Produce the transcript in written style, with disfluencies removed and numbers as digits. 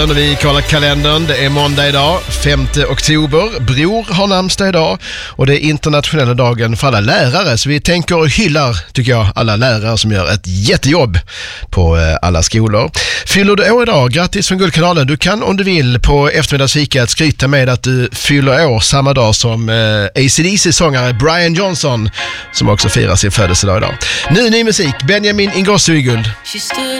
När vi kollar kalendern, det är måndag idag, 5 oktober. Bror har namnsdag idag och det är internationella dagen för alla lärare. Så vi tänker och hyllar, tycker jag, alla lärare som gör ett jättejobb på alla skolor. Fyller du år idag, grattis från Guldkanalen. Du kan om du vill på eftermiddagsfikat skryta med att du fyller år samma dag som AC/DC-sångare Brian Johnson som också firar sin födelsedag idag. Nu ny musik, Benjamin Ingrosso i guld.